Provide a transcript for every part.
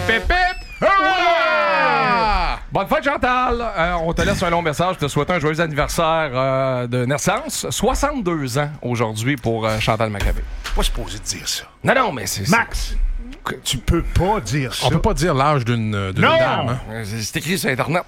hip. Bonne fête, Chantal! On te laisse un long message. Je te souhaite un joyeux anniversaire de naissance. 62 ans aujourd'hui pour Chantal Maccabé. Pas supposé de dire ça. Non, mais c'est... Max, tu peux pas dire ça. On peut pas dire l'âge d'une dame. Hein? C'est écrit sur Internet.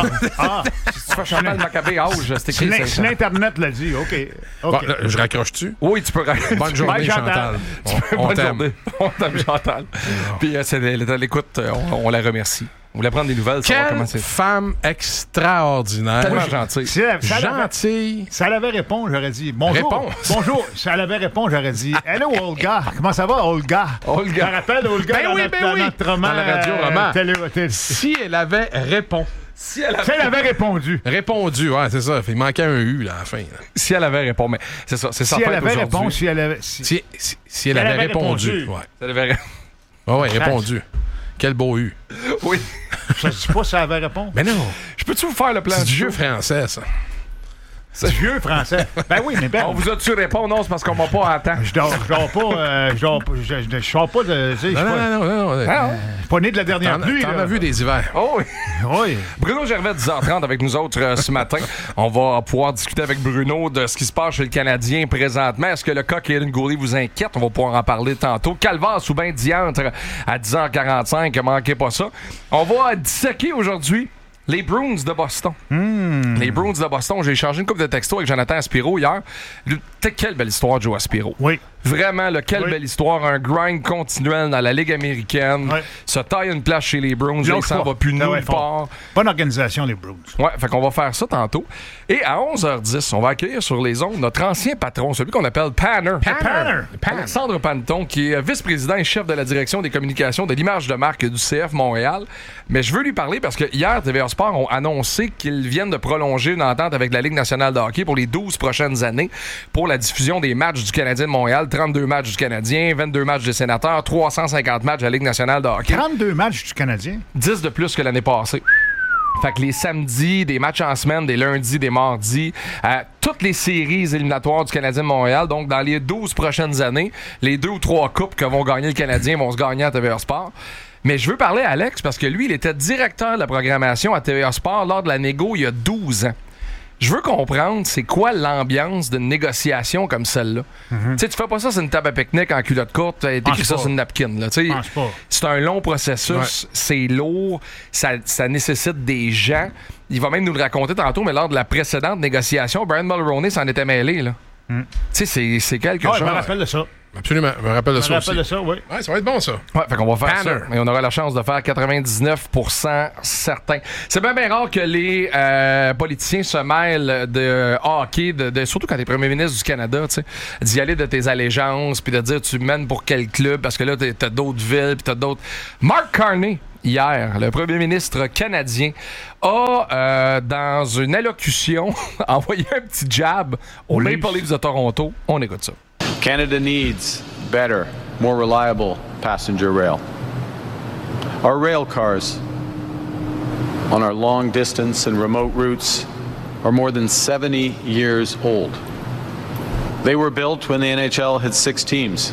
Si tu fais Chantal Maccabé âge, c'est écrit sur Si Internet. l'Internet l'a dit, OK. Bon, là, je raccroche-tu? Oui, tu peux... Bonne journée, Bye, Chantal. On Bonne t'aime. journée. On t'aime, Chantal. Puis, l'écoute, on la remercie. On voulait prendre des nouvelles, savoir comment Quelle c'est. femme extraordinaire. Tellement gentille. Gentille. Si elle avait répondu, j'aurais dit bonjour. Réponse. Bonjour. Si elle avait répondu, j'aurais dit hello, Olga. Comment ça va, Olga? Olga. Je me rappelle, Olga, Ben dans oui, notre, ben oui. notre roman. Dans la radio-roman. Télé. Si elle avait répondu. Si elle Si elle avait répondu. Répondu, ouais, c'est ça. Il manquait un U là, à la fin. Là. Si elle avait répondu, mais c'est ça, c'est sa Si elle fête avait aujourd'hui. répondu, si elle avait... Si elle avait répondu. répondu. Ouais. Si elle avait Ouais, répondu. Quel beau U. Oui. Je ne sais pas si elle avait répondu. Mais non, Je peux-tu vous faire le plan c'est du show? vieux français, ça. C'est vieux français. Ben oui, mais ben... On vous a-tu répondu? Non, c'est parce qu'on m'a pas à temps. Je dors pas... Je sors pas de... Tu sais, je suis Non. pas né de la dernière pluie. T'en là. as vu des hivers. Oh oui. Oui. Bruno Gervais, 10h30 avec nous autres ce matin. On va pouvoir discuter avec Bruno de ce qui se passe chez le Canadien présentement. Est-ce que le cas Kaden Goulet vous inquiète? On va pouvoir en parler tantôt. Calvaire sous bain diantre à 10h45. Manquez pas ça. On va disséquer aujourd'hui les Bruins de Boston. Les Bruins de Boston. J'ai échangé une couple de textos avec Jonathan Aspiro hier. Quelle belle histoire de Joe Aspiro. Oui. Vraiment, quelle Oui. belle histoire. Un grind continuel dans la Ligue américaine. Oui. Se taille une place chez les Bruins. Là, il s'en va plus nulle part. Bonne organisation, les Bruins. Ouais, fait qu'on va faire ça tantôt. Et à 11h10, on va accueillir sur les ondes notre ancien patron, celui qu'on appelle Panner. Alexandre Panton, qui est vice-président et chef de la direction des communications de l'image de marque du CF Montréal. Mais je veux lui parler parce que hier, TVA Sport ont annoncé qu'ils viennent de prolonger une entente avec la Ligue nationale de hockey pour les 12 prochaines années pour la diffusion des matchs du Canadien de Montréal. 32 matchs du Canadien, 22 matchs des Sénateurs, 350 matchs de la Ligue nationale de hockey. 32 matchs du Canadien. 10 de plus que l'année passée. Fait que les samedis, des matchs en semaine, des lundis, des mardis, toutes les séries éliminatoires du Canadien de Montréal, donc dans les 12 prochaines années, les 2 ou 3 coupes que vont gagner le Canadien vont se gagner à TVA Sport. Mais je veux parler à Alex parce que lui, il était directeur de la programmation à TVA Sport lors de la négo il y a 12 ans. Je veux comprendre, c'est quoi l'ambiance d'une négociation comme celle-là? Tu sais, tu fais pas ça sur une table à pique-nique en culotte courte, t'écris ça sur une napkin. Là, Pense pas. c'est un long processus, c'est lourd, ça nécessite des gens. Il va même nous le raconter tantôt, mais lors de la précédente négociation, Brian Mulroney s'en était mêlé. Là. Tu sais, c'est quelque Ah, chose. je me rappelle de ça. Absolument, je me rappelle de Je ça me aussi. rappelle de ça, oui. Ouais, ça va être bon, ça. Ouais, fait qu'on va faire Banner. ça. Et on aura la chance de faire 99% certain. C'est bien rare que les politiciens se mêlent de hockey, surtout quand t'es premier ministre du Canada, tu sais, d'y aller de tes allégeances, puis de dire tu mènes pour quel club, parce que là, t'as d'autres villes, puis t'as d'autres... Mark Carney, hier, le premier ministre canadien, a, dans une allocution, envoyé un petit jab aux Maple Leafs de Toronto. On écoute ça. Canada needs better, more reliable passenger rail. Our rail cars on our long distance and remote routes are more than 70 years old. They were built when the NHL had 6 teams.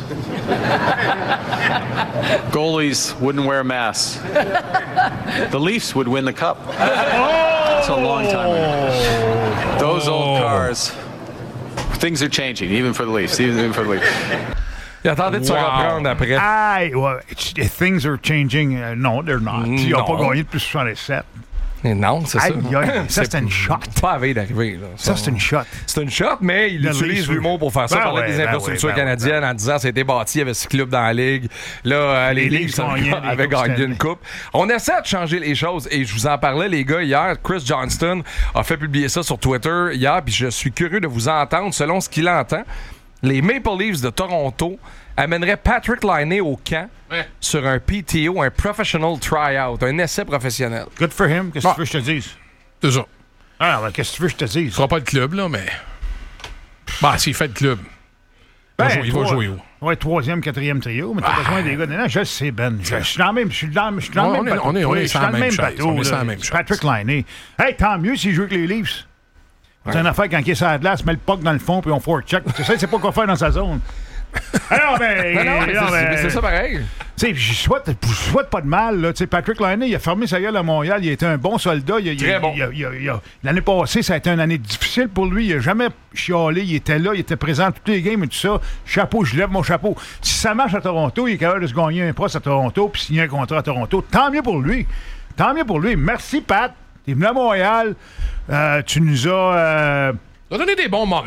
Goalies wouldn't wear masks. The Leafs would win the cup. It's a long time ago. Those old cars, things are changing, even for the Leafs, even for the Leafs. Il attendait de se reprendre après. Aïe, ouais. Things are changing. Non, they're not. Ils n'ont pas gagné depuis 67. Non, c'est ça. Aïe, aïe, ça, c'est une shot. Pas à veille d'arriver. Là. Ça, c'est une shot. C'est une shot, mais il Le utilise Leafs, l'humour pour faire ça. ben Parler ouais, des ben infrastructures ouais, canadiennes en disant que ça a été bâti, il y avait 6 clubs dans la ligue. Là, les Leafs avaient gagné une coupe. On essaie de changer les choses et je vous en parlais, les gars, hier. Chris Johnston a fait publier ça sur Twitter hier, puis je suis curieux de vous entendre selon ce qu'il entend. Les Maple Leafs de Toronto amèneraient Patrick Laine au camp sur un PTO, un Professional Tryout, un essai professionnel. Good for him. Qu'est-ce que tu veux que je te dise? C'est ça. Ah, ben, qu'est-ce que tu veux que je te dise? Ce sera pas le club, là, mais... Bah, s'il fait le club, il va jouer où? Ouais, 3e, 4e trio, mais t'as besoin des gars. Non, je le sais, Ben. Je suis dans le même, je suis dans le même bateau. On est Je suis dans le même bateau. On est sur là. la même chose. Patrick Laine. Hey, tant mieux s'il joue avec les Leafs. C'est une affaire quand il est sur la glace, met le puck dans le fond puis on forecheck. Tu sais, c'est pas quoi faire dans sa zone. Alors, ben. Non, mais c'est ça pareil. Tu sais, je souhaite pas de mal. Là. Patrick Laine, il a fermé sa gueule à Montréal. Il était un bon soldat. Très bon. L'année passée, ça a été une année difficile pour lui. Il n'a jamais chialé. Il était là. Il était présent à toutes les games et tout ça. Chapeau, je lève mon chapeau. Si ça marche à Toronto, il est capable de se gagner un poste à Toronto puis signer un contrat à Toronto. Tant mieux pour lui. Tant mieux pour lui. Merci, Pat. T'es venu à Montréal. Tu nous as... Ça a donné des bons moments.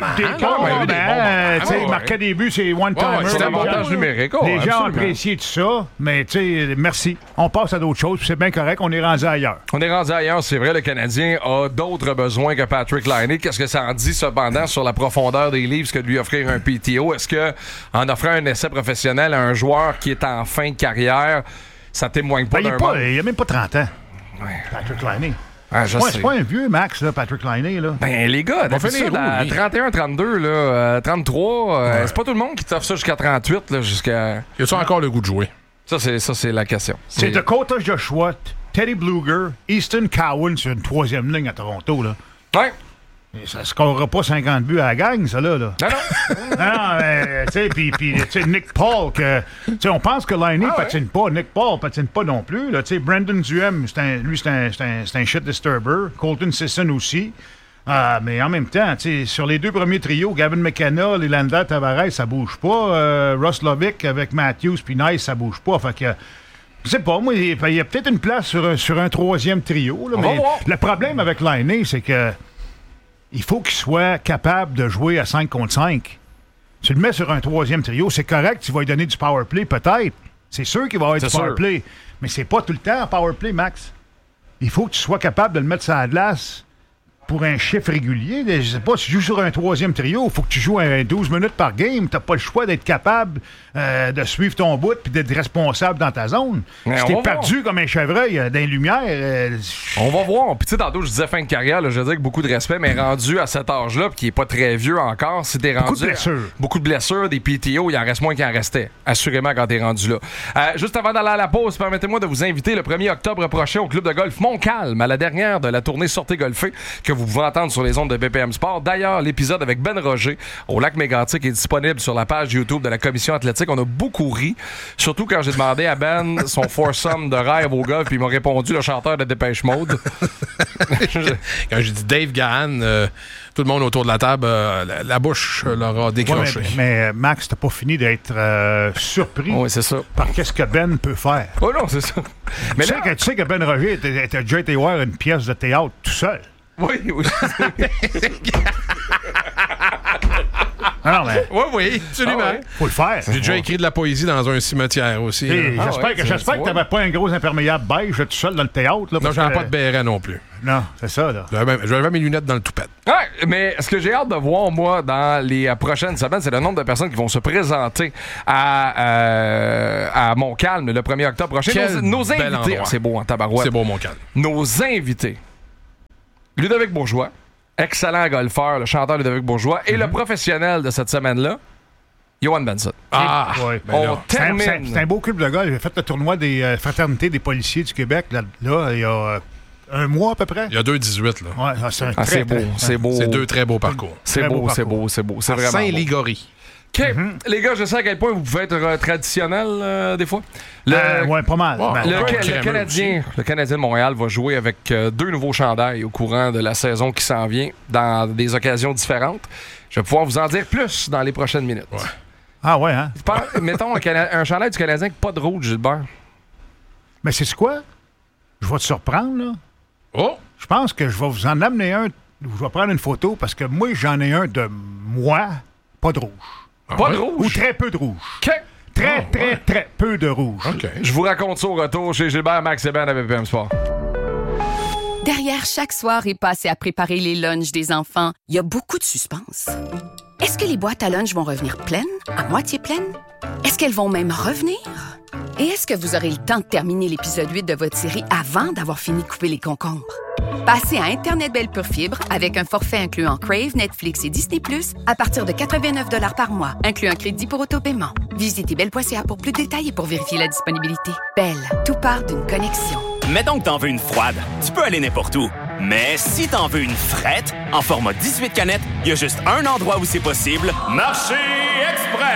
Marquer des buts, c'est one-timer. C'est l'avantage numérique. Les gens ont apprécié tout ça, mais tu sais, merci. On passe à d'autres choses, c'est bien correct, on est rendu ailleurs. On est rendu ailleurs, c'est vrai, le Canadien a d'autres besoins que Patrick Laine. Qu'est-ce que ça en dit, cependant, sur la profondeur des livres que de lui offrir un PTO? Est-ce que, en offrant un essai professionnel à un joueur qui est en fin de carrière, ça témoigne pas d'un manque? Il a même pas 30 ans, Ouais. Patrick Laine. Ah, c'est pas un vieux Max, là, Patrick Laine. Là. Ben, les gars, d'habitude, à 31, 32, là, 33, c'est pas tout le monde qui t'offre ça jusqu'à 38, là, jusqu'à... Y a-tu encore le goût de jouer? Ça, c'est la question. C'est Dakota Joshua, Teddy Bluger, Easton Cowan sur une troisième ligne à Toronto, là. Ouais. Et ça scorera pas 50 buts à la gang, ça, là. Non. Non, tu sais, puis Nick Paul, on pense que Laine patine pas. Nick Paul patine pas non plus. Tu sais, Brandon Duhem, c'est un shit disturber. Colton Sisson aussi. Mais en même temps, sur les deux premiers trios, Gavin McKenna, Nylander, Tavares, ça bouge pas. Ross Lovick avec Matthews puis Nice, ça bouge pas. Fait que... Je sais pas, moi, il y a peut-être une place sur un troisième trio. Là, mais le problème avec Laine, c'est que il faut qu'il soit capable de jouer à 5 contre 5. Tu le mets sur un troisième trio, c'est correct, tu vas lui donner du power play, peut-être. C'est sûr qu'il va avoir du power play. Mais c'est pas tout le temps un power play, Max. Il faut que tu sois capable de le mettre sur la glace pour un chiffre régulier. Je sais pas, si tu joues sur un troisième trio, il faut que tu joues 12 minutes par game. T'as pas le choix d'être capable de suivre ton bout puis d'être responsable dans ta zone. Si t'es perdu comme un chevreuil dans les lumières... On va voir. Puis tu sais, tantôt, je disais fin de carrière, là, je veux dire que beaucoup de respect, mais rendu à cet âge-là, puis qui est pas très vieux encore, si t'es rendu... Beaucoup de blessures, des PTO, il en reste moins qu'il en restait. Assurément, quand t'es rendu là. Juste avant d'aller à la pause, permettez-moi de vous inviter le 1er octobre prochain au club de golf Montcalm, à la dernière de la tournée Sortez golfer, que vous pouvez entendre sur les ondes de BPM Sport. D'ailleurs, l'épisode avec Ben Roger au lac Mégantic est disponible sur la page YouTube de la Commission athlétique. On a beaucoup ri, surtout quand j'ai demandé à Ben son foursome de rêve au golf, puis il m'a répondu le chanteur de Dépêche Mode. Quand j'ai dit Dave Gahan, tout le monde autour de la table, la bouche leur a décroché. Mais Max, t'as pas fini d'être surpris c'est ça. par qu'est-ce que Ben peut faire. Oh non, c'est ça. Mais tu sais que Ben Roger était déjà été voir une pièce de théâtre tout seul. Oui. Non, mais... Oui, absolument. Faut le faire. J'ai déjà écrit de la poésie dans un cimetière aussi. J'espère que t'avais pas un gros imperméable beige tout seul dans le théâtre. Là, non, j'avais pas de béret non plus. Non, c'est ça, là. J'avais mes lunettes dans le toupette. Ouais, mais ce que j'ai hâte de voir, moi, dans les prochaines semaines, c'est le nombre de personnes qui vont se présenter à Montcalm le 1er octobre prochain. Nos invités... c'est beau, en tabarouette. C'est beau, Montcalm. Nos invités. Ludovic Bourgeois, excellent golfeur, le chanteur Ludovic Bourgeois, et le professionnel de cette semaine-là, Johan Benson. On termine. C'est un beau club de golf. J'ai fait le tournoi des fraternités des policiers du Québec, là il y a un mois à peu près. Il y a 2-18, là. Ouais, c'est beau. C'est deux très beaux parcours. C'est beau. C'est vraiment Saint-Ligory. OK. Les gars, je sais à quel point vous pouvez être traditionnel des fois. Pas mal. Le Canadien de Montréal va jouer avec 2 nouveaux chandails au courant de la saison qui s'en vient dans des occasions différentes. Je vais pouvoir vous en dire plus dans les prochaines minutes. Ouais. Ah ouais, hein? Mettons un chandail du Canadien avec pas de rouge, Gilbert. Mais c'est quoi? Je vais te surprendre, là. Oh! Je pense que je vais vous en amener un. Je vais prendre une photo parce que moi, j'en ai un de moi, pas de rouge. Pas de rouge? Ou très peu de rouge. OK. Très peu de rouge. OK. Je vous raconte ça au retour chez Gilbert, Max et Ben à BPM Sport. Derrière chaque soirée passée à préparer les lunchs des enfants, il y a beaucoup de suspense. Est-ce que les boîtes à lunch vont revenir pleines, à moitié pleines? Est-ce qu'elles vont même revenir? Et est-ce que vous aurez le temps de terminer l'épisode 8 de votre série avant d'avoir fini de couper les concombres? Passez à Internet Belle Pure Fibre avec un forfait incluant Crave, Netflix et Disney+, à partir de 89 $ par mois, inclut un crédit pour autopaiement. Visitez belle.ca pour plus de détails et pour vérifier la disponibilité. Belle, tout part d'une connexion. Mettons que t'en veux une froide, tu peux aller n'importe où. Mais si t'en veux une frette, en format 18 canettes, il y a juste un endroit où c'est possible. Marché Express!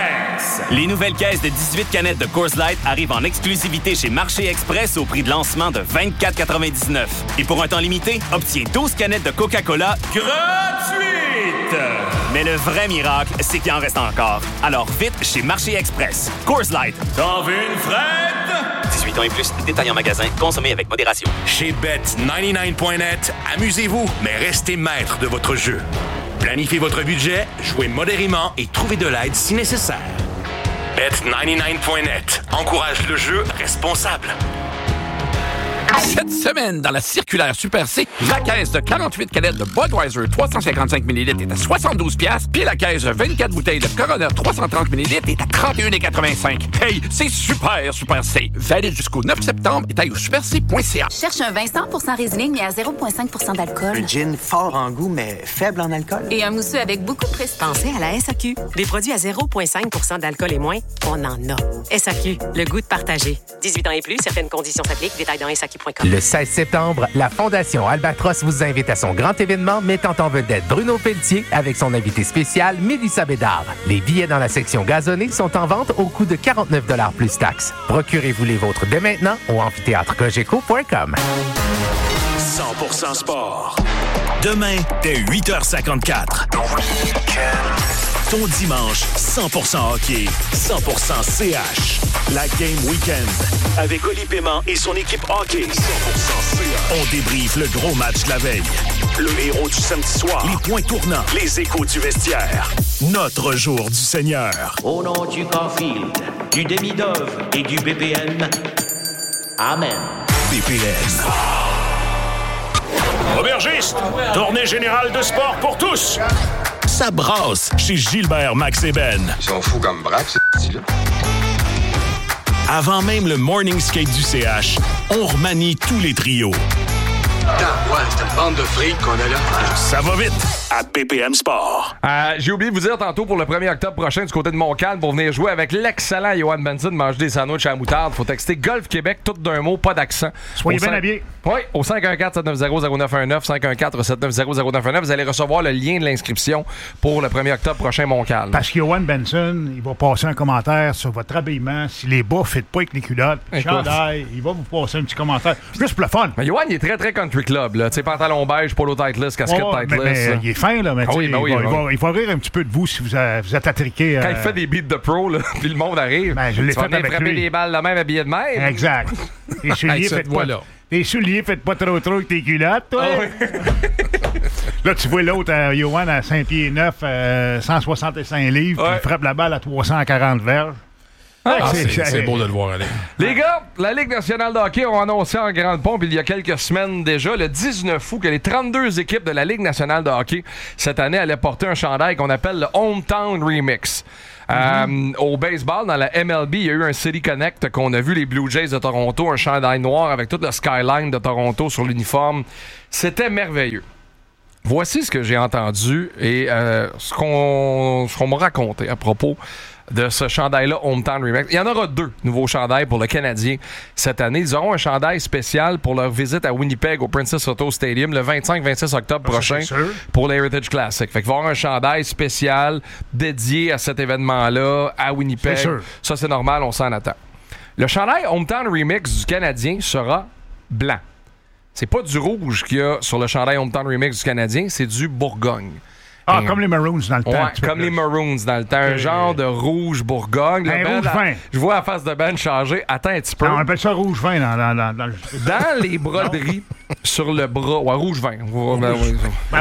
Express. Les nouvelles caisses de 18 canettes de Coors Light arrivent en exclusivité chez Marché Express au prix de lancement de 24,99. Et pour un temps limité, obtiens 12 canettes de Coca-Cola gratuites. Mais le vrai miracle, c'est qu'il en reste encore. Alors vite chez Marché Express. Coors Light. T'en veux une frette? 18 ans et plus, détail en magasin, consommez avec modération. Chez Bet99.net, amusez-vous, mais restez maître de votre jeu. Planifiez votre budget, jouez modérément et trouvez de l'aide si nécessaire. Bet99.net encourage le jeu responsable. Cette semaine, dans la circulaire Super C, la caisse de 48 canettes de Budweiser 355 ml est à 72$, puis la caisse de 24 bouteilles de Corona 330 ml est à 31,85$. Hey, c'est super C. Valide jusqu'au 9 septembre. Détail au superc.ca. Cherche un vin 100% résiling mais à 0,5% d'alcool. Un gin fort en goût, mais faible en alcool. Et un mousseux avec beaucoup de prestige. Pensez à la SAQ. Des produits à 0,5% d'alcool et moins, on en a. SAQ, le goût de partager. 18 ans et plus, certaines conditions s'appliquent. Détails dans SAQ.com. Le 16 septembre, la Fondation Albatros vous invite à son grand événement mettant en vedette Bruno Pelletier avec son invité spécial, Mélissa Bédard. Les billets dans la section gazonnée sont en vente au coût de 49$ plus taxes. Procurez-vous les vôtres dès maintenant au amphithéâtrecogeco.com. 100% sport. Demain, dès 8h54. Ton dimanche, 100% hockey, 100% CH. La Game Weekend. Avec Oli Paiement et son équipe hockey, 100% CH. On débriefe le gros match de la veille. Le héros du samedi soir. Les points tournants. Les échos du vestiaire. Notre jour du Seigneur. Au nom du Caulfield, du demi-dove et du BPN. Amen. BPN. Aubergiste, tournée générale de sport pour tous. Ça brasse chez Gilbert, Max et Ben. Ils sont fous comme braque, ces petits-là. Avant même le morning skate du CH, on remanie tous les trios. Ouais, c'est une bande de fric qu'on a là. Ça va vite à BPM Sport. J'ai oublié de vous dire tantôt pour le 1er octobre prochain du côté de Montcalm pour venir jouer avec l'excellent Johan Benson, manger des sandwichs à la moutarde. Faut texter Golf Québec, tout d'un mot, pas d'accent. Soyez bien habillés. Oui, au 514-790-0919, 514-790-0919. Vous allez recevoir le lien de l'inscription pour le 1er octobre prochain Montcalm. Parce que Johan Benson, il va passer un commentaire sur votre habillement. Si les bas ne fit pas avec les culottes, le chandail, il va vous passer un petit commentaire. Juste pour le fun. Mais Johan, il est très, très country club. Tu sais, pantalon beige, polo têteless, casquette têteless. Mais il est fin, là. Mais il va rire un petit peu de vous si vous êtes attriqué. Quand il fait des beats de pro, là, puis le monde arrive, je l'ai fait avec frapper lui. des balles de même, habillé de même. Exact. Les souliers, faites pas trop avec tes culottes, toi. Oh, oui. Là, tu vois l'autre, Johan, à 5 pieds 9, 165 livres, qui frappe la balle à 340 verges. C'est beau de le voir aller. Les gars, la Ligue nationale de hockey ont annoncé en grande pompe il y a quelques semaines déjà, le 19 août, que les 32 équipes de la Ligue nationale de hockey cette année allaient porter un chandail qu'on appelle le Hometown Remix. Au baseball, dans la MLB, il y a eu un City Connect qu'on a vu les Blue Jays de Toronto, un chandail noir avec toute le skyline de Toronto sur l'uniforme. C'était merveilleux. Voici ce que j'ai entendu et ce qu'on m'a raconté à propos de ce chandail-là, Hometown Remix. Il y en aura 2 nouveaux chandails pour le Canadien cette année. Ils auront un chandail spécial pour leur visite à Winnipeg au Princess Auto Stadium le 25-26 octobre prochain pour l'Heritage Classic. Fait qu'il va y avoir un chandail spécial dédié à cet événement-là à Winnipeg. Ça, c'est normal, on s'en attend. Le chandail Hometown Remix du Canadien sera blanc. C'est pas du rouge qu'il y a sur le chandail Hometown Remix du Canadien, c'est du Bourgogne. Comme les Maroons dans le temps. Ouais, comme les Maroons dans le temps. Un genre de rouge Bourgogne. Un rouge vin. Je vois la face de Ben changer. Attends un petit peu. On appelle ça rouge vin dans les broderies sur le bras. Ouais, rouge vin. Bourgogne.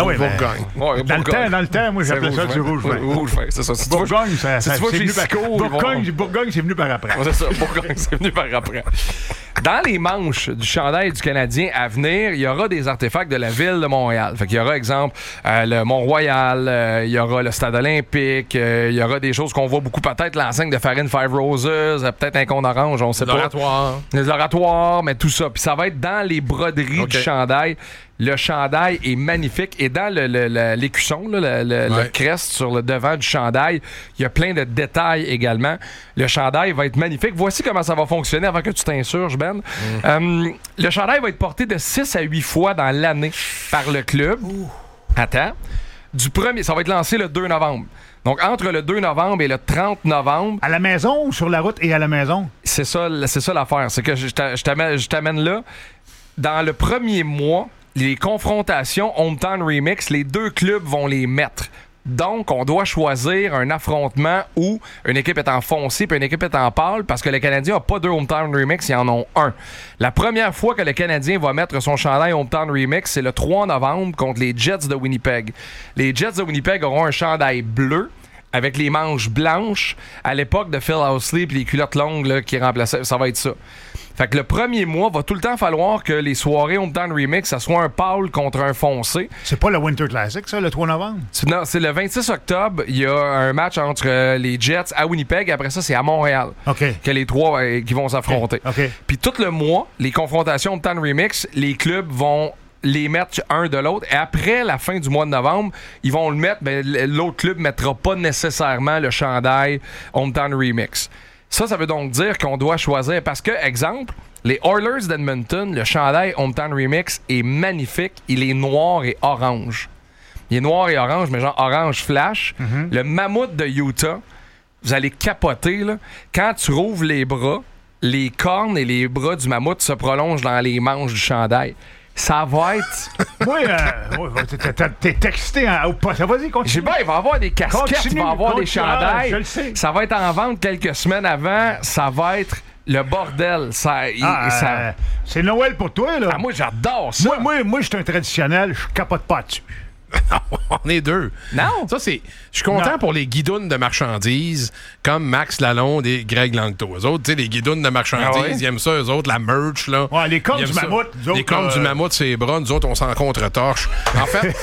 Dans le temps, moi, j'appelais ça du rouge vin. Rouge vin, c'est ça. Bourgogne, Bourgogne, c'est venu par après. C'est ça, Bourgogne, c'est venu par après. Dans les manches du chandail du Canadien à venir, il y aura des artefacts de la ville de Montréal. Fait qu'il y aura, exemple, le Mont-Royal, il y aura le Stade olympique, il y aura des choses qu'on voit beaucoup, peut-être l'enseigne de Farine Five Roses, peut-être un cône orange, on sait pas. Les oratoires, mais tout ça. Puis ça va être dans les broderies du chandail. Le chandail est magnifique. Et dans l'écusson, le crest sur le devant du chandail, il y a plein de détails également. Le chandail va être magnifique. Voici comment ça va fonctionner avant que tu t'insurges, Ben. Le chandail va être porté de 6 à 8 fois dans l'année par le club. Attends. ça va être lancé le 2 novembre. Donc, entre le 2 novembre et le 30 novembre... À la maison ou sur la route et à la maison? C'est ça l'affaire. C'est que je t'amène là. Dans le premier mois, les confrontations Hometown Remix, les deux clubs vont les mettre. Donc, on doit choisir un affrontement où une équipe est en foncé et une équipe est en pâle parce que le Canadien n'a pas deux Hometown Remix, ils en ont un. La première fois que le Canadien va mettre son chandail Hometown Remix, c'est le 3 novembre contre les Jets de Winnipeg. Les Jets de Winnipeg auront un chandail bleu avec les manches blanches. À l'époque de Phil Housley et les culottes longues là, qui remplaçaient, ça va être ça. Fait que le premier mois, va tout le temps falloir que les soirées Hometown Remix, ça soit un pâle contre un foncé. C'est pas le Winter Classic, ça, le 3 novembre? Non, c'est le 26 octobre. Il y a un match entre les Jets à Winnipeg. Après ça, c'est à Montréal que les trois qui vont s'affronter. Puis tout le mois, les confrontations Hometown Remix, les clubs vont les mettre un de l'autre. Et après la fin du mois de novembre, ils vont le mettre, mais l'autre club ne mettra pas nécessairement le chandail Hometown Remix. Ça veut donc dire qu'on doit choisir. Parce que, exemple, les Oilers d'Edmonton, le chandail Hometown Remix est magnifique. Il est noir et orange. Il est noir et orange, mais genre orange flash. Le Mammouth de Utah, vous allez capoter, là. Quand tu rouvres les bras, les cornes et les bras du mammouth se prolongent dans les manches du chandail. Ça va être... t'es excité au poste. Vas-y, continue. Il va y avoir des casquettes, il va y avoir des chandails. Je le sais. Ça va être en vente quelques semaines avant. Ça va être le bordel. C'est Noël pour toi, là. Moi, j'adore ça. Moi, je suis un traditionnel. Je capote pas dessus. On est deux. Non. Ça, c'est. Je suis content pour les guidounes de marchandises comme Max Lalonde et Greg Langto. Eux autres, tu sais, les guidounes de marchandises, ils aiment ça, eux autres, la merch, là. Ouais, les cornes du mammouth. Les cornes du mammouth, c'est les bras. Nous autres, on s'en contre-torche. En fait.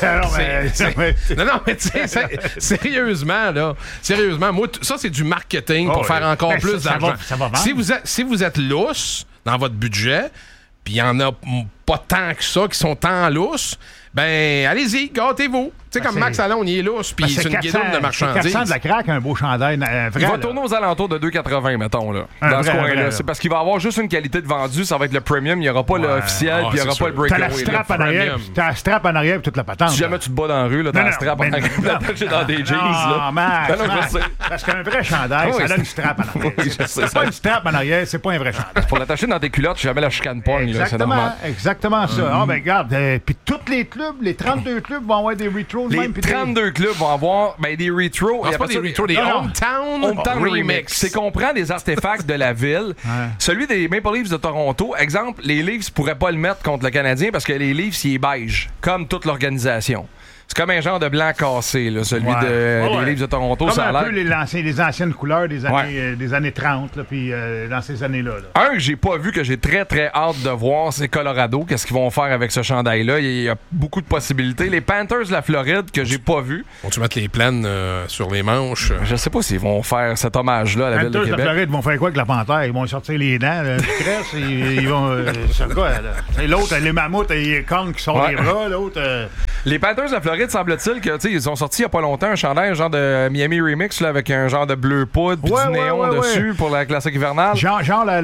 Non, mais tu sais, sérieusement, là. Sérieusement, moi, ça, c'est du marketing pour faire encore plus d'argent. Ça va vendre. Si vous êtes lousse dans votre budget, puis il y en a pas tant que ça qui sont en lousse, ben, allez-y, gâtez-vous. Tu sais, comme Max Allon, il est lousse, puis c'est une guidoune de marchandises. C'est 400 de la craque, un beau chandail. Vrai, il va tourner aux alentours de 2,80, mettons, là. Dans ce coin-là. C'est parce qu'il va avoir juste une qualité de vendu. Ça va être le premium. Il n'y aura pas l'officiel, puis il n'y aura pas le breakaway. T'as la strap en arrière. T'as la strap en arrière, puis toute la patente. Si jamais tu te bats dans la rue, là, t'as la strap en arrière. T'as dans des jeans, là. Non, Max. Parce qu'un vrai chandail, ça donne une strap en arrière. C'est pas une strap en arrière, c'est pas un vrai chandail. Pour l'attacher dans tes culottes, jamais la chicane pogne, là. C'est normal. Exactement ça. Ah, ben, regarde. Puis tous les clubs, les 32 clubs vont avoir des retros. Les 32 clubs vont avoir des retros. C'est pas des retros, des Hometown Remix. C'est qu'on prend des artefacts de la ville. Celui des Maple Leafs de Toronto, exemple, les Leafs pourraient pas le mettre contre le Canadien parce que les Leafs, il est beige, comme toute l'organisation. C'est comme un genre de blanc cassé, là, celui des Leafs de Toronto. Comme ça a un peu les anciennes couleurs des années 30, là, puis dans ces années-là. Un que j'ai pas vu, que j'ai très, très hâte de voir, c'est Colorado. Qu'est-ce qu'ils vont faire avec ce chandail-là? Il y a beaucoup de possibilités. Les Panthers de la Floride, que j'ai pas vu. Vont-tu mettre les plaines sur les manches? Je sais pas s'ils vont faire cet hommage-là à la ville de Québec. Les Panthers de la Floride vont faire quoi avec la panthère? Ils vont sortir les dents, le cresse, et ils vont... c'est quoi, là? L'autre, les mammouths et les cornes qui sortent les bras, l'autre... Les Panthers de la Floride, semble-t-il que ils ont sorti il n'y a pas longtemps un chandail, un genre de Miami Remix là, avec un genre de bleu poudre puis du néon dessus pour la classique hivernale. Genre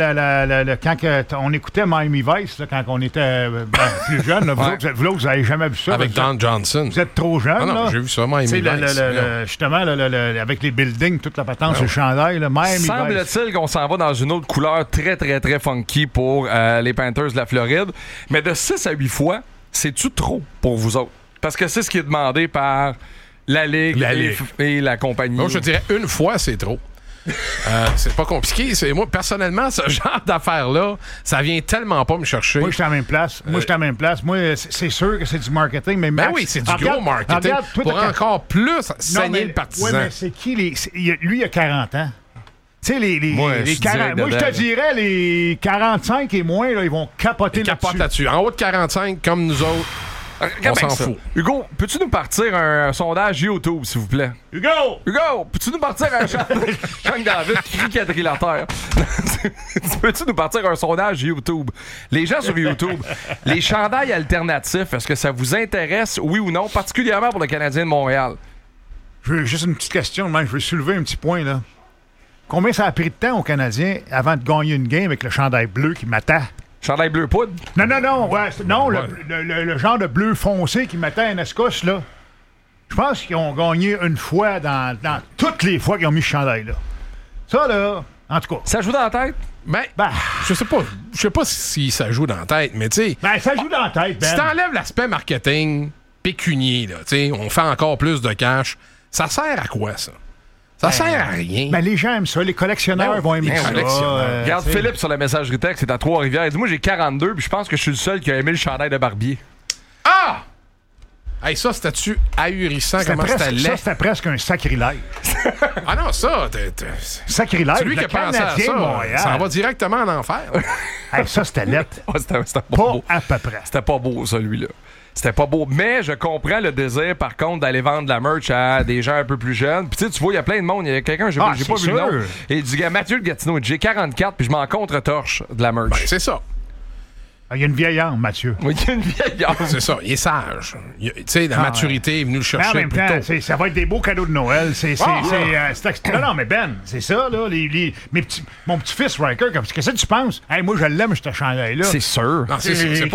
quand on écoutait Miami Vice, là, quand on était plus jeune, vous n'avez jamais vu ça. Avec Don Johnson. Vous êtes trop jeune. Ah non, là. j'ai vu ça, Miami Vice. Justement, avec les buildings, toute la patente sur le chandail, là, Miami Vice. Semble-t-il qu'on s'en va dans une autre couleur très, très, très funky pour les Panthers de la Floride. Mais de 6 à 8 fois, c'est-tu trop pour vous autres? Parce que c'est ce qui est demandé par la Ligue et la compagnie. Moi, je dirais une fois, c'est trop. C'est pas compliqué. Moi, personnellement, ce genre d'affaires-là, ça vient tellement pas me chercher. Moi, je suis à la même place. Moi, c'est sûr que c'est du marketing, mais Max, ben oui, c'est du gros marketing. Pour encore plus saigner le partisan. Oui, mais c'est qui lui, il a 40 ans. Tu sais, les 40. Moi, je te dirais, les 45 et moins, là, ils vont capoter là-dessus. En haut de 45, comme nous autres. On s'en fout. Hugo, peux-tu nous partir un sondage YouTube, s'il vous plaît? Hugo, peux-tu nous partir un Sean David crie quadrilatère? Peux-tu nous partir un sondage YouTube? Les gens sur YouTube, les chandails alternatifs, est-ce que ça vous intéresse, oui ou non, particulièrement pour le Canadien de Montréal? Juste une petite question, je veux soulever un petit point, là. Combien ça a pris de temps aux Canadiens avant de gagner une game avec le chandail bleu qui m'attend? Chandail bleu poudre? Non. Le genre de bleu foncé qui m'attend à Escosse, là. Je pense qu'ils ont gagné une fois dans toutes les fois qu'ils ont mis ce chandail-là. Ça, là, en tout cas. Ça joue dans la tête? Ben, je sais pas si ça joue dans la tête, mais tu sais... Ben, ça joue dans la tête, Ben. Si t'enlèves l'aspect marketing pécunier, là, tu sais, on fait encore plus de cash, ça sert à quoi, ça? Ça sert à rien. Ben, les gens aiment ça. Les collectionneurs vont aimer ça. Regarde Philippe sur la messagerie texte, c'est à Trois-Rivières. Il dit, moi, j'ai 42, puis je pense que je suis le seul qui a aimé le chandail de Barbier. Ah! Hey, ça, c'était-tu ahurissant? Comment c'était laid? Ça, c'était presque un sacrilège. Ah non, ça... Sacrilège. Celui qui a pensé à ça, ça va directement en enfer. Hey, ça, c'était laid. C'était pas beau. À peu près. C'était pas beau, celui-là. C'était pas beau. Mais je comprends le désir, par contre, d'aller vendre de la merch à des gens un peu plus jeunes. Puis tu vois, il y a plein de monde. Il y a quelqu'un, j'ai pas vu le nom. Et il dit, Mathieu de Gatineau, j'ai 44, puis je m'en contre-torche de la merch. Ben, c'est ça. Il y a une vieille âme, Mathieu. Oui, il y a une vieille âme. C'est ça, il est sage. Tu sais, la maturité est venue le chercher. Mais en même temps, ça va être des beaux cadeaux de Noël. Non, mais Ben, c'est ça, là. Mon petit-fils, Riker, qu'est-ce que tu penses? Hey, moi, je l'aime, ce chandail-là. C'est sûr. Non, c'est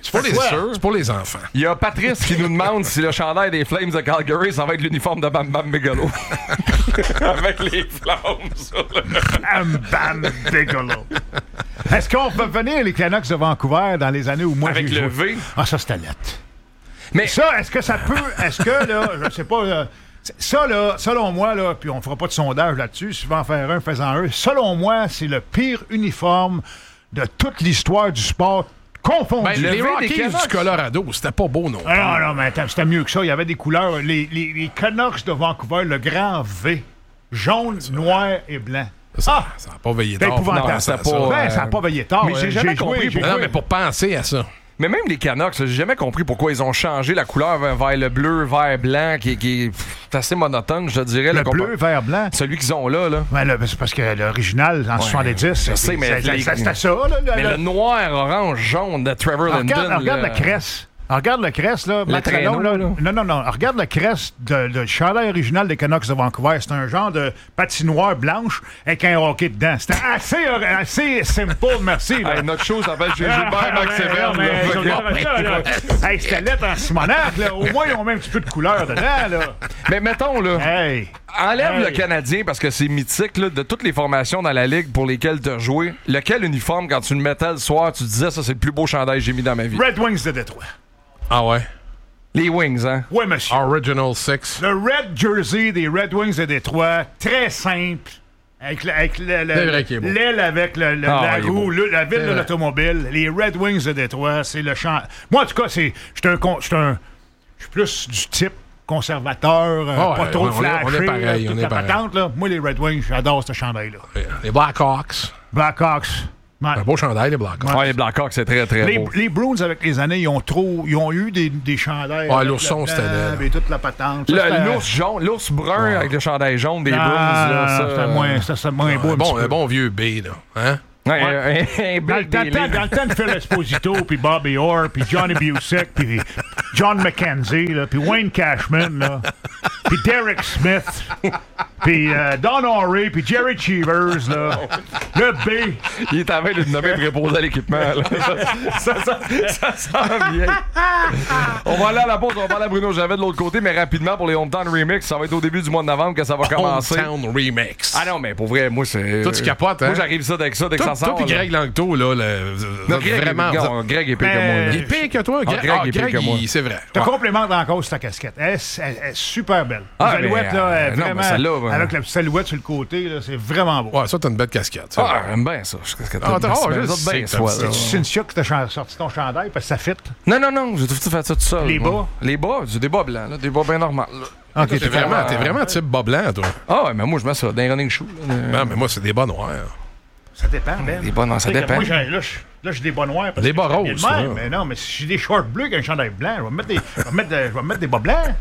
pour les enfants. Il y a Patrice qui nous demande si le chandail des Flames de Calgary, ça va être l'uniforme de Bam Bam Bigelow. Avec les flammes sur le... Bam Bam Bigelow. Est-ce qu'on peut venir les Canucks de Vancouver dans les années où moi j'ai joué? Avec le V? Ah, ça, c'était lettre. Mais ça, est-ce que ça peut... Est-ce que, là, je sais pas... ça, là, selon moi, là, puis on fera pas de sondage là-dessus, si tu veux en faire un, fais-en un. Selon moi, c'est le pire uniforme de toute l'histoire du sport confondu. Ben, les Rockies du Colorado, c'était pas beau non plus. Non, mais attends, c'était mieux que ça. Il y avait des couleurs. Les Canucks de Vancouver, le grand V, jaune, noir et blanc. Ça n'a pas veillé tard. Ça n'a pas veillé tard. Mais j'ai jamais compris pourquoi. Non, mais pour penser à ça. Mais même les Canucks, j'ai jamais compris pourquoi ils ont changé la couleur vers le bleu, vert, blanc, qui est assez monotone, je dirais. Le bleu, vert, blanc? Celui qu'ils ont là. Ben là, c'est parce que l'original, en 70, c'était ça. Mais le noir, orange, jaune de Trevor Linden. Regarde la cresse. Regarde le crest, là. Le traîneau, là. Non. Regarde le crest de chandail original des Canucks de Vancouver. C'est un genre de patinoire blanche avec un hockey dedans. C'était assez simple, merci. Hey, notre show s'appelle Gilbert Maxéverne. Hey, c'était lettre en Simonac, là. Au moins, ils ont même un petit peu de couleur dedans, là. Mais mettons, là. Enlève le Canadien parce que c'est mythique, là, de toutes les formations dans la ligue pour lesquelles tu as joué. Lequel uniforme, quand tu le mettais le soir, tu disais, ça, c'est le plus beau chandail que j'ai mis dans ma vie? Red Wings de Détroit. Ah ouais? Les Wings, hein? Oui, monsieur. Original Six. Le red jersey des Red Wings de Détroit, très simple, avec l'aile avec la roue, la ville de l'automobile. Les Red Wings de Détroit, c'est le champ. Moi, en tout cas, je suis plus du type conservateur, pas trop flashé. On est pareil, on est pareil. Patente, là. Moi, les Red Wings, j'adore ce chandail-là. Les Blackhawks. Ouais. Un beau chandail, les Blackhawks. Ouais, les Blackhawks, c'est très, très beau. Les Bruins, avec les années, ils ont eu des chandails. Ouais, l'ourson, c'était là. Et toute la patente. L'ours jaune, l'ours brun avec le chandail jaune des Bruins. C'était moins beau. Un bon vieux B, là. Hein? Ouais, dans le temps de Phil Esposito, puis Bobby Orr, puis Johnny Busick, puis John McKenzie, puis Wayne Cashman, puis Derek Smith, puis Don Horry, puis Jerry Cheevers, là. Le B. Il est en train de nommer préposé à l'équipement. Ça sent bien. On va aller à la pause, on va parler à Bruno Javet de l'autre côté, mais rapidement pour les Hometown Remix, ça va être au début du mois de novembre que ça va commencer. Hometown Remix. Ah non, mais pour vrai, moi, c'est... Toi, tu capotes, hein? Moi, j'arrive avec ça dès que ça sort. Toi puis Greg Langto, là, Greg est pire que moi. Il est pire que toi? Greg est pire que moi. C'est vrai. Je te complémente encore sur ta casquette. Elle est super belle. La silhouette, là, vraiment, avec la petite silhouette sur le côté, là, c'est vraiment beau. Ouais, ça, t'as une belle casquette. J'aime bien ça. C'est Cynthia qui t'a sorti ton chandail parce que ça fit. Non, j'ai tout fait ça tout seul. Les bas? Les bas, des bas blancs, des bas bien normaux. Okay, t'es vraiment type bas blanc, toi. Ah ouais, mais moi, je mets ça dans les running shoes. Non, mais moi, c'est des bas noirs. Ça dépend, Ben. Les bas noirs, ça dépend. Moi, là, j'ai des bas noirs. Des bas roses. Mais non, mais si j'ai des shorts bleus avec un chandail blanc, je vais mettre des bas blancs.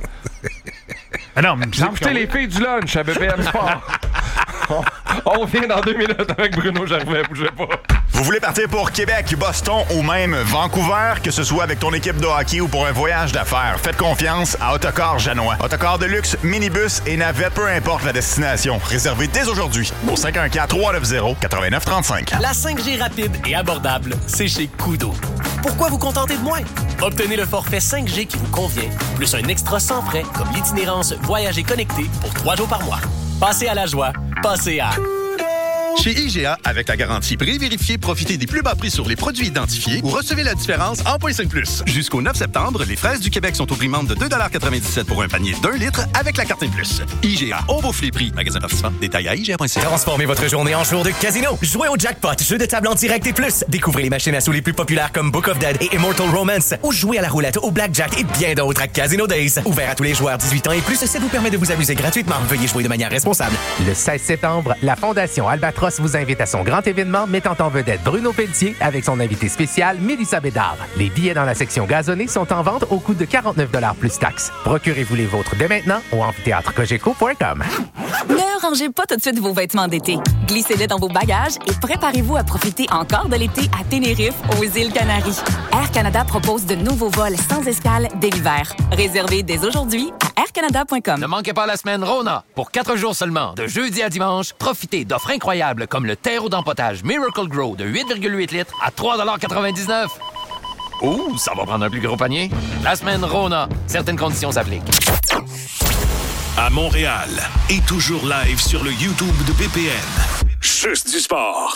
Ah non, mais j'ai écouté les filles du lunch à BPM Sport. On revient dans 2 minutes avec Bruno Gervais. Bougez pas. Vous voulez partir pour Québec, Boston ou même Vancouver, que ce soit avec ton équipe de hockey ou pour un voyage d'affaires, faites confiance à Autocar Janois. Autocar de luxe, minibus et navette, peu importe la destination. Réservez dès aujourd'hui au 514-390-8935. La 5G rapide et abordable, c'est chez Koodo. Pourquoi vous contenter de moins? Obtenez le forfait 5G qui vous convient, plus un extra sans frais comme l'itinérance Voyager connecté pour 3 jours par mois. Passez à la joie, passez à... Chez IGA, avec la garantie pré-vérifiée, profitez des plus bas prix sur les produits identifiés ou recevez la différence en .5+. Jusqu'au 9 septembre, les fraises du Québec sont au prix de 2,97 $ pour un panier d'1 litre avec la carte Plus. IGA, on bouffe les prix. Magasin participant, détails à IGA.ca. Transformez votre journée en jour de casino. Jouez au jackpot, jeu de table en direct et plus. Découvrez les machines à sous les plus populaires comme Book of Dead et Immortal Romance. Ou jouez à la roulette, au blackjack et bien d'autres à Casino Days. Ouvert à tous les joueurs 18 ans et plus, ça vous permet de vous amuser gratuitement. Veuillez jouer de manière responsable. Le 16 septembre, la Fondation Albatros vous invite à son grand événement mettant en vedette Bruno Pelletier avec son invité spécial Mélissa Bédard. Les billets dans la section gazonnée sont en vente au coût de 49 $ plus taxes. Procurez-vous les vôtres dès maintenant au amphithéâtrecogeco.com. Ne rangez pas tout de suite vos vêtements d'été. Glissez-les dans vos bagages et préparez-vous à profiter encore de l'été à Tenerife, aux îles Canaries. Air Canada propose de nouveaux vols sans escale dès l'hiver. Réservez dès aujourd'hui à aircanada.com. Ne manquez pas la semaine Rona. Pour 4 jours seulement, de jeudi à dimanche, profitez d'offres incroyables comme le terreau d'empotage Miracle Grow de 8,8 litres à 3,99 $. Ouh, ça va prendre un plus gros panier. La semaine Rona. Certaines conditions s'appliquent. À Montréal et toujours live sur le YouTube de BPM. Juste du sport.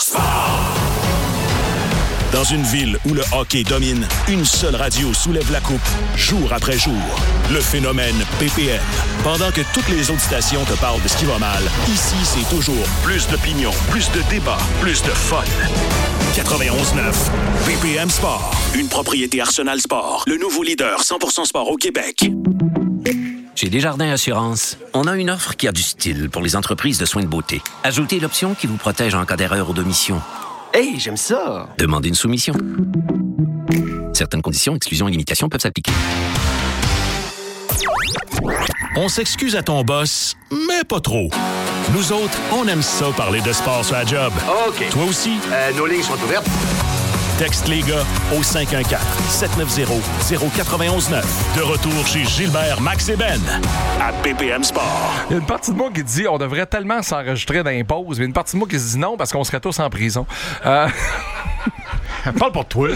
Dans une ville où le hockey domine, une seule radio soulève la coupe, jour après jour. Le phénomène BPM. Pendant que toutes les autres stations te parlent de ce qui va mal, ici, c'est toujours plus d'opinion, plus de débat, plus de fun. 91.9, BPM Sport. Une propriété Arsenal Sport. Le nouveau leader 100% sport au Québec. Chez Desjardins Assurance, on a une offre qui a du style pour les entreprises de soins de beauté. Ajoutez l'option qui vous protège en cas d'erreur ou d'omission. Hey, j'aime ça! Demandez une soumission. Certaines conditions, exclusions et limitations peuvent s'appliquer. On s'excuse à ton boss, mais pas trop. Nous autres, on aime ça parler de sport sur la job. OK. Toi aussi? Nos lignes sont ouvertes. Texte les gars au 514-790-0919. De retour chez Gilbert, Max et Ben à BPM Sport. Il y a une partie de moi qui dit on devrait tellement s'enregistrer dans les pauses, mais une partie de moi qui se dit non parce qu'on serait tous en prison. Parle pour toi.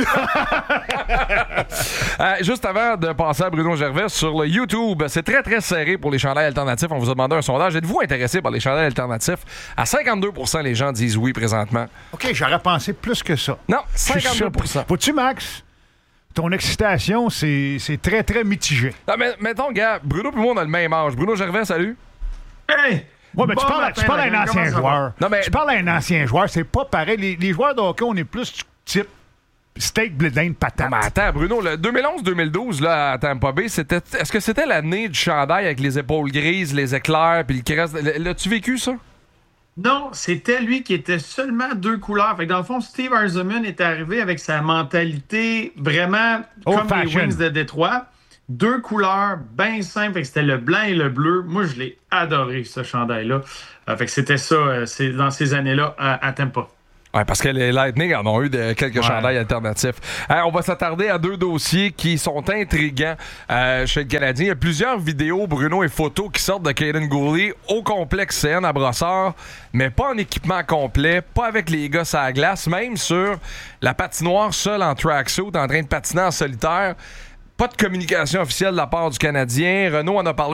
Juste avant de passer à Bruno Gervais sur le YouTube, c'est très très serré pour les chandails alternatifs. On vous a demandé un sondage. Êtes-vous intéressé par les chandails alternatifs? À 52% les gens disent oui présentement. OK, j'aurais pensé plus que ça. Non, 52%. Vois-tu, Max? Ton excitation, c'est très, très mitigé. Non, mais mettons, gars, Bruno et moi, on a le même âge. Bruno Gervais, salut. Hey! Ouais, mais tu parles à un ancien joueur. Non, mais... Tu parles à un ancien joueur, c'est pas pareil. Les joueurs de hockey, on est plus type steak, blé d'Inde, patate. Non, mais attends, Bruno, le 2011-2012 là, à Tampa Bay, est-ce que c'était l'année du chandail avec les épaules grises, les éclairs, puis le crest? L'as-tu vécu, ça? Non, c'était lui qui était seulement 2 couleurs. Fait que dans le fond, Steve Yzerman est arrivé avec sa mentalité vraiment comme les Wings de Détroit. 2 couleurs, bien simples. Fait que c'était le blanc et le bleu. Moi, je l'ai adoré, ce chandail-là. Fait que c'était ça, c'est dans ces années-là à Tampa. Oui, parce que les Lightning en ont eu quelques chandails alternatifs. On va s'attarder à 2 dossiers qui sont intriguants chez le Canadien. Il y a plusieurs vidéos, Bruno, et photos qui sortent de Kaiden Guhle au complexe CN à Brossard, mais pas en équipement complet, pas avec les gars sur la glace, même sur la patinoire seul en tracksuit, en train de patiner en solitaire. Pas de communication officielle de la part du Canadien. Renaud en a parlé